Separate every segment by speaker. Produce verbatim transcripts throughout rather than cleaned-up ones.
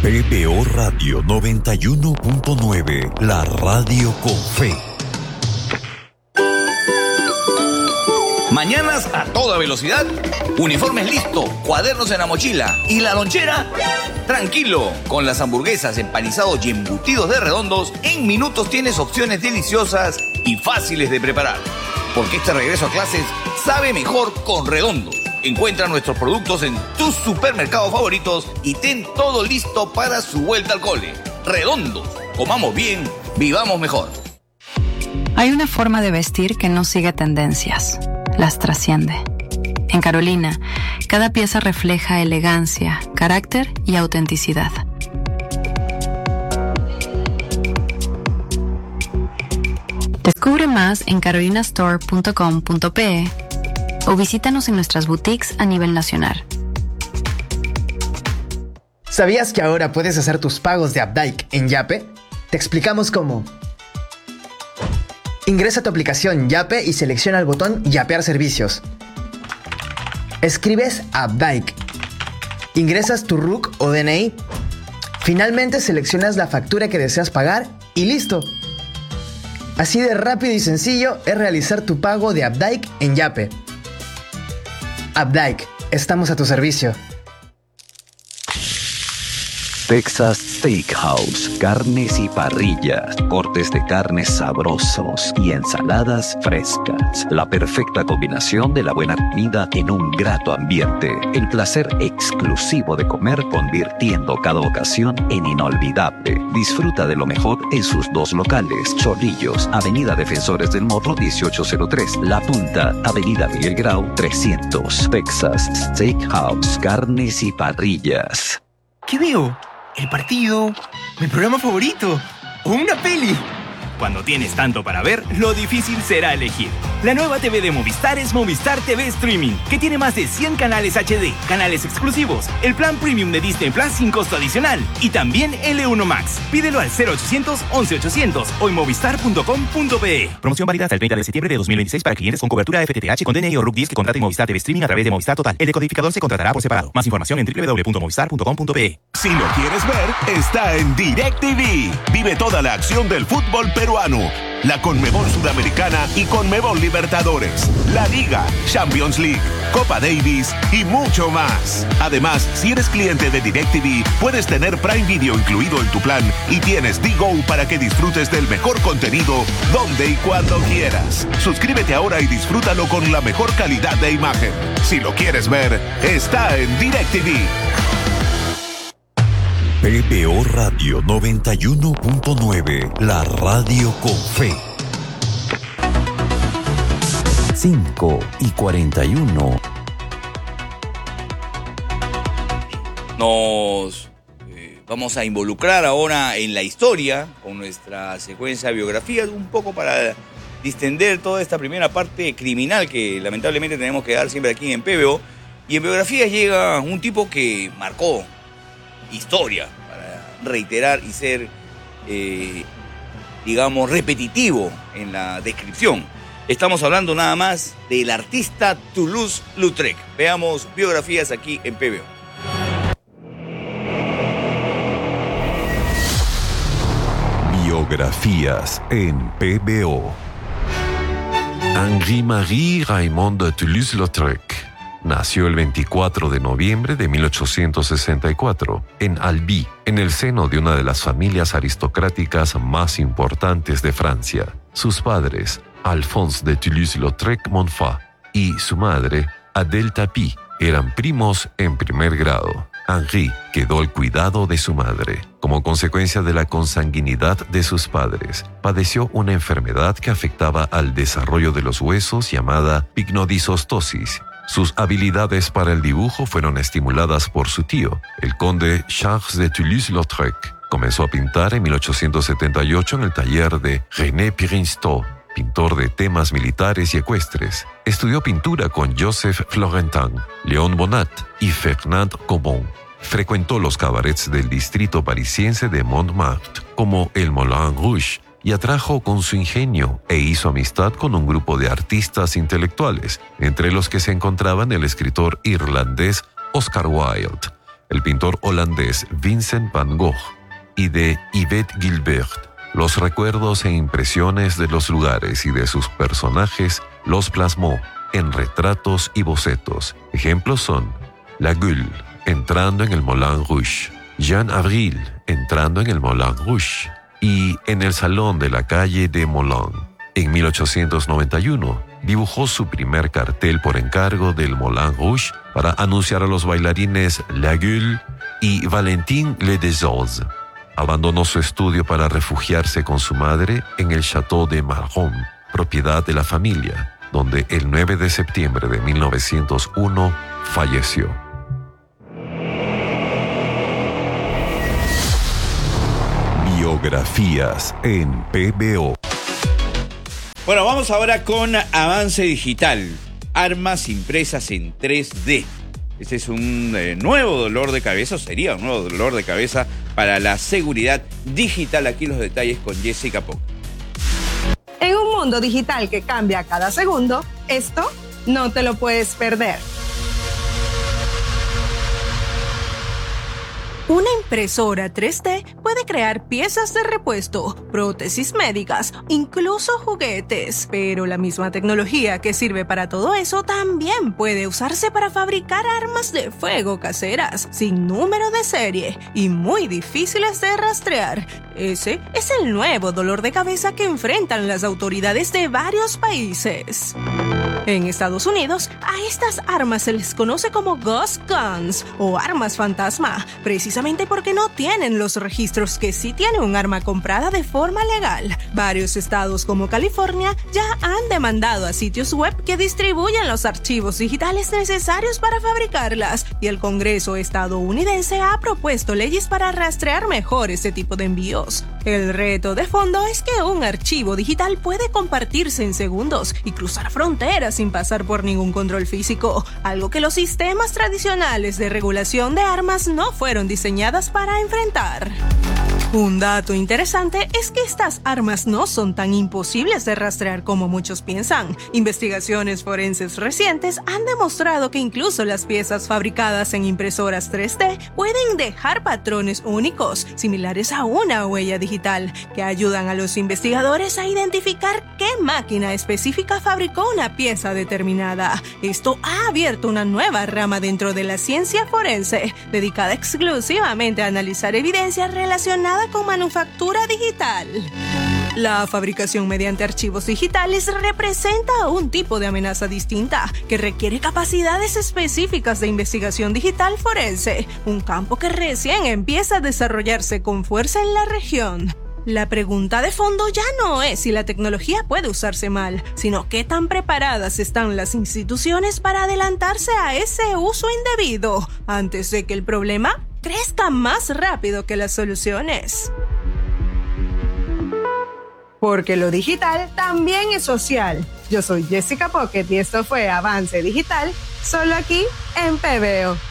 Speaker 1: P B O Radio noventa y uno punto nueve, la radio con fe.
Speaker 2: Mañanas a toda velocidad, uniformes listos, cuadernos en la mochila y la lonchera. Tranquilo, con las hamburguesas, empanizados y embutidos de Redondos, en minutos tienes opciones deliciosas y fáciles de preparar. Porque este regreso a clases sabe mejor con Redondos. Encuentra nuestros productos en tus supermercados favoritos y ten todo listo para su vuelta al cole. Redondos, comamos bien, vivamos mejor.
Speaker 3: Hay una forma de vestir que no sigue tendencias, las trasciende. En Carolina, cada pieza refleja elegancia, carácter y autenticidad. Descubre más en carolina store punto com punto pe o visítanos en nuestras boutiques a nivel nacional.
Speaker 4: ¿Sabías que ahora puedes hacer tus pagos de Updike en Yape? Te explicamos cómo. Ingresa a tu aplicación Yape y selecciona el botón Yapear servicios. Escribes Updike. Ingresas tu R U C o D N I. Finalmente seleccionas la factura que deseas pagar y listo. Así de rápido y sencillo es realizar tu pago de Updike en Yape. Updike, estamos a tu servicio.
Speaker 5: Texas Steakhouse, carnes y parrillas, cortes de carnes sabrosos y ensaladas frescas. La perfecta combinación de la buena comida en un grato ambiente. El placer exclusivo de comer convirtiendo cada ocasión en inolvidable. Disfruta de lo mejor en sus dos locales. Chorrillos, Avenida Defensores del Morro dieciocho cero tres. La Punta, Avenida Miguel Grau trescientos. Texas Steakhouse, carnes y parrillas.
Speaker 6: ¿Qué veo? ¿El partido? ¿Mi programa favorito? ¿O una peli? Cuando tienes tanto para ver, lo difícil será elegir. La nueva T V de Movistar es Movistar T V Streaming, que tiene más de cien canales H D, canales exclusivos, el plan premium de Disney Plus sin costo adicional y también L uno Max. Pídelo al cero ochocientos, once ochocientos o en movistar punto com punto pe. Promoción válida hasta el treinta de septiembre de dos mil veintiséis para clientes con cobertura F T T H con D N I o R U C diez que contraten Movistar T V Streaming a través de Movistar Total. El decodificador se contratará por separado. Más información en doble u doble u doble u punto movistar punto com punto pe.
Speaker 7: Si lo quieres ver, está en DirecTV. Vive toda la acción del fútbol peruano, la Conmebol Sudamericana y Conmebol Libertadores, la Liga, Champions League, Copa Davis y mucho más. Además, si eres cliente de DirecTV, puedes tener Prime Video incluido en tu plan y tienes D-Go para que disfrutes del mejor contenido donde y cuando quieras. Suscríbete ahora y disfrútalo con la mejor calidad de imagen. Si lo quieres ver, está en DirecTV.
Speaker 1: P B O Radio noventa y uno punto nueve, la radio con fe. cinco y cuarenta y uno.
Speaker 2: Nos eh, vamos a involucrar ahora en la historia con nuestra secuencia de biografías, un poco para distender toda esta primera parte criminal que lamentablemente tenemos que dar siempre aquí en P B O. Y en biografías llega un tipo que marcó historia, para reiterar y ser, eh, digamos, repetitivo en la descripción. Estamos hablando nada más del artista Toulouse-Lautrec. Veamos biografías aquí en P B O.
Speaker 1: Biografías en P B O. Henri-Marie Raymond de Toulouse-Lautrec nació el veinticuatro de noviembre de mil ochocientos sesenta y cuatro en Albi, en el seno de una de las familias aristocráticas más importantes de Francia. Sus padres, Alphonse de Toulouse-Lautrec-Montfort y su madre, Adèle Tapie, eran primos en primer grado. Henri quedó al cuidado de su madre. Como consecuencia de la consanguinidad de sus padres, padeció una enfermedad que afectaba al desarrollo de los huesos llamada pigmodiostosis. Sus habilidades para el dibujo fueron estimuladas por su tío, el conde Charles de Toulouse-Lautrec. Comenzó a pintar en mil ochocientos setenta y ocho en el taller de René Pirinsteau, pintor de temas militares y ecuestres. Estudió pintura con Joseph Florentin, Léon Bonnat y Fernand Cobon. Frecuentó los cabarets del distrito parisiense de Montmartre, como el Moulin Rouge, y atrajo con su ingenio e hizo amistad con un grupo de artistas intelectuales, entre los que se encontraban el escritor irlandés Oscar Wilde, el pintor holandés Vincent van Gogh, y de Yvette Gilbert. Los recuerdos e impresiones de los lugares y de sus personajes los plasmó en retratos y bocetos. Ejemplos son La Gueule, entrando en el Moulin Rouge, Jean Avril, entrando en el Moulin Rouge, y en el salón de la calle de Moulin. En mil ochocientos noventa y uno, dibujó su primer cartel por encargo del Moulin Rouge para anunciar a los bailarines La Gueule y Valentin Le Desors. Abandonó su estudio para refugiarse con su madre en el Château de Marron, propiedad de la familia, donde el nueve de septiembre de mil novecientos uno falleció. Biografías en P B O.
Speaker 8: Bueno, vamos ahora con Avance Digital. Armas impresas en tres D. Este es un eh, nuevo dolor de cabeza, o sería un nuevo dolor de cabeza para la seguridad digital. Aquí los detalles con Jessica Poc.
Speaker 9: En un mundo digital que cambia cada segundo, esto no te lo puedes perder. Una impresora tres D puede crear piezas de repuesto, prótesis médicas, incluso juguetes. Pero la misma tecnología que sirve para todo eso también puede usarse para fabricar armas de fuego caseras, sin número de serie y muy difíciles de rastrear. Ese es el nuevo dolor de cabeza que enfrentan las autoridades de varios países. En Estados Unidos, a estas armas se les conoce como Ghost Guns o armas fantasma, precisamente porque no tienen los registros que sí tiene un arma comprada de forma legal. Varios estados como California ya han demandado a sitios web que distribuyen los archivos digitales necesarios para fabricarlas, y el Congreso estadounidense ha propuesto leyes para rastrear mejor este tipo de envíos. El reto de fondo es que un archivo digital puede compartirse en segundos y cruzar fronteras sin pasar por ningún control físico, algo que los sistemas tradicionales de regulación de armas no fueron diseñadas para enfrentar. Un dato interesante es que estas armas no son tan imposibles de rastrear como muchos piensan. Investigaciones forenses recientes han demostrado que incluso las piezas fabricadas en impresoras tres D pueden dejar patrones únicos, similares a una huella digital, que ayudan a los investigadores a identificar qué máquina específica fabricó una pieza determinada. Esto ha abierto una nueva rama dentro de la ciencia forense, dedicada exclusivamente a analizar evidencia relacionada con manufactura digital. La fabricación mediante archivos digitales representa un tipo de amenaza distinta que requiere capacidades específicas de investigación digital forense, un campo que recién empieza a desarrollarse con fuerza en la región. La pregunta de fondo ya no es si la tecnología puede usarse mal, sino qué tan preparadas están las instituciones para adelantarse a ese uso indebido antes de que el problema crezca más rápido que las soluciones. Porque lo digital también es social. Yo soy Jessica Pocket y esto fue Avance Digital, solo aquí en P B O.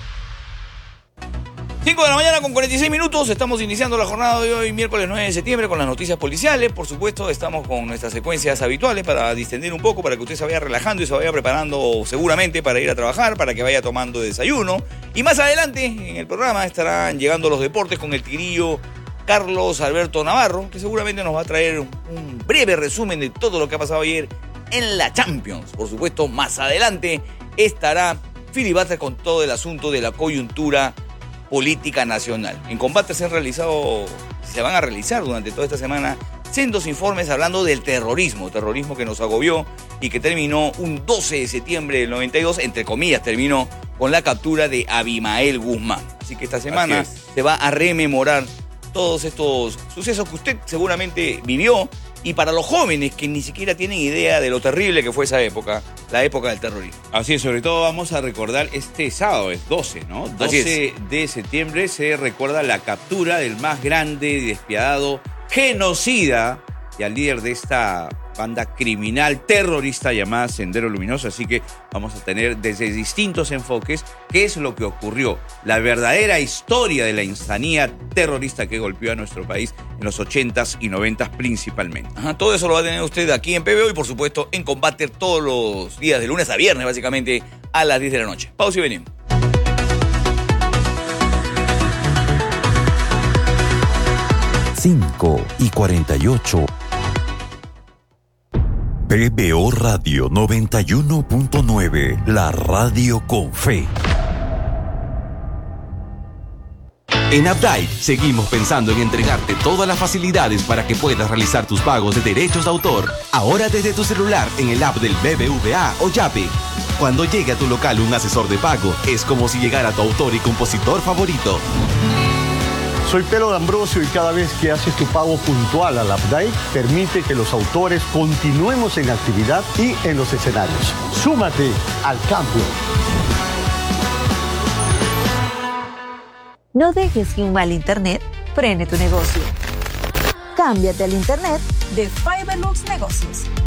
Speaker 2: cinco de la mañana con cuarenta y seis minutos, estamos iniciando la jornada de hoy, miércoles nueve de septiembre, con las noticias policiales. Por supuesto, estamos con nuestras secuencias habituales para distender un poco, para que usted se vaya relajando y se vaya preparando seguramente para ir a trabajar, para que vaya tomando desayuno. Y más adelante en el programa estarán llegando los deportes con el tigrillo Carlos Alberto Navarro, que seguramente nos va a traer un breve resumen de todo lo que ha pasado ayer en la Champions. Por supuesto, más adelante estará Philly Butter con todo el asunto de la coyuntura política nacional. En combate se han realizado, se van a realizar durante toda esta semana sendos informes hablando del terrorismo, terrorismo que nos agobió y que terminó un doce de septiembre del noventa y dos, entre comillas, terminó con la captura de Abimael Guzmán. Así que esta semana se va a rememorar todos estos sucesos que usted seguramente vivió, y para los jóvenes que ni siquiera tienen idea de lo terrible que fue esa época, la época del terrorismo.
Speaker 8: Así es, sobre todo vamos a recordar este sábado, es doce, ¿no? doce de septiembre se recuerda la captura del más grande y despiadado genocida y al líder de esta banda criminal terrorista llamada Sendero Luminoso. Así que vamos a tener desde distintos enfoques qué es lo que ocurrió, la verdadera historia de la insanía terrorista que golpeó a nuestro país en los ochentas y noventas principalmente.
Speaker 2: Ajá, todo eso lo va a tener usted aquí en P B O y por supuesto en Combate todos los días de lunes a viernes básicamente a las diez de la noche. Pausa y venimos.
Speaker 10: cinco y cuarenta y ocho. P B O Radio noventa y uno punto nueve, la radio con fe.
Speaker 11: En Updike seguimos pensando en entregarte todas las facilidades para que puedas realizar tus pagos de derechos de autor. Ahora desde tu celular en el app del B B V A o Yape. Cuando llegue a tu local un asesor de pago, es como si llegara tu autor y compositor favorito.
Speaker 12: Soy Pedro D'Ambrosio y cada vez que haces tu pago puntual al Updike, permite que los autores continuemos en actividad y en los escenarios. Súmate al cambio.
Speaker 13: No dejes que un mal internet frene tu negocio. Cámbiate al internet
Speaker 9: de Fiberlux Negocios.